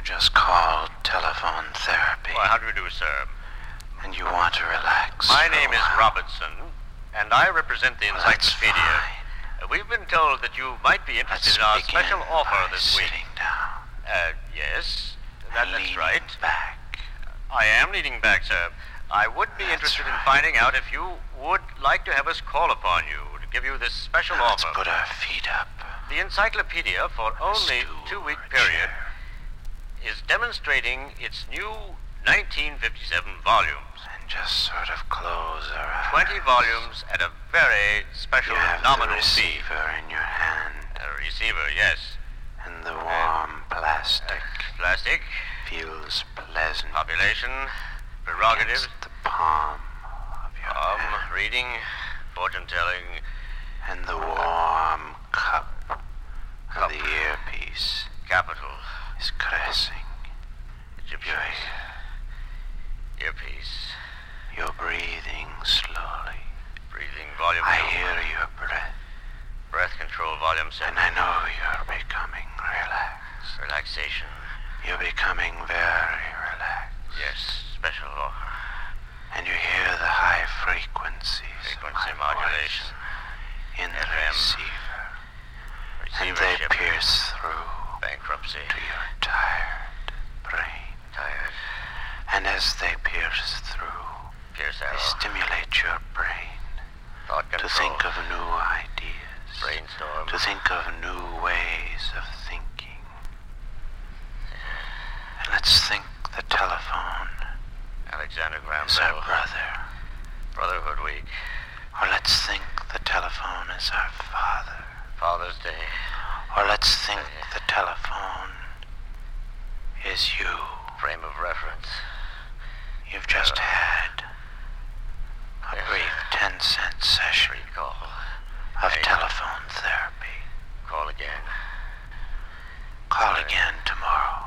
just called telephone therapy. Well, how do you do, sir? And you want to relax. My name is Robertson, and I represent the encyclopedia. We've been told that you might be interested in our special offer this week. Sitting down. Yes, that's Leaning right. back. I am leaning back, sir. I would be That's interested in right. finding out if you would like to have us call upon you to give you this special Now let's offer. put our feet up. The encyclopedia, for only Stool 2-week or a period, chair. is demonstrating its new 1957 volumes. And just sort of close our eyes. 20 volumes at a very special You have nominal the fee. receiver in your hand. A receiver, yes. And the warm plastic Plastic, feels pleasant. population, prerogatives, Against the palm of your hand. reading, fortune-telling, And the warm cup Cup. of the earpiece capital, is caressing Egyptian your ear. earpiece, You're breathing slowly. breathing, volume I 2, hear your breath, breath control, volume 7, and I know you're becoming relaxed. relaxation, You're becoming very relaxed. yes, special offer, And you hear the high frequencies frequency of my modulation, voice in the FM. receiver. And they receivership, pierce through bankruptcy, to your tired brain. tired, And as they pierce through, pierce they arrow, stimulate your brain thought to control, think of new ideas, brainstorm, to think of new ways of thinking. And let's think the telephone Alexander Graham is our Bell, brother. Brotherhood Week, Or let's think the telephone is our father. Father's Day, Or let's think the telephone is you. frame of reference, You've just had a brief 10-cent session recall, of Hey. telephone therapy. call again. Call again tomorrow.